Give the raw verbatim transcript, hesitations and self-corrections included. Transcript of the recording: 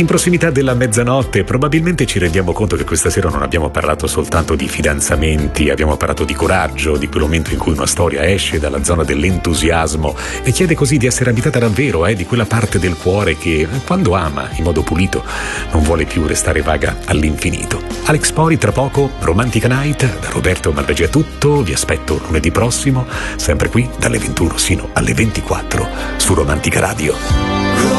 In prossimità della mezzanotte probabilmente ci rendiamo conto che questa sera non abbiamo parlato soltanto di fidanzamenti, abbiamo parlato di coraggio, di quel momento in cui una storia esce dalla zona dell'entusiasmo e chiede così di essere abitata davvero, eh, di quella parte del cuore che, quando ama in modo pulito, non vuole più restare vaga all'infinito. Alex Pori, tra poco, Romantica Night, da Roberto Malvagi è tutto, vi aspetto lunedì prossimo, sempre qui dalle ventuno sino alle ventiquattro su Romantica Radio.